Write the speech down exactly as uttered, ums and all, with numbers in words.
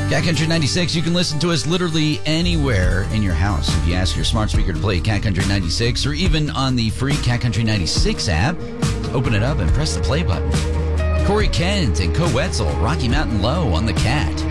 Cat Country ninety-six, you can listen to us literally anywhere in your house. If you ask your smart speaker to play Cat Country ninety-six, or even on the free Cat Country ninety-six app, open it up and press the play button. Corey Kent and Co Wetzel, Rocky Mountain Low on the Cat.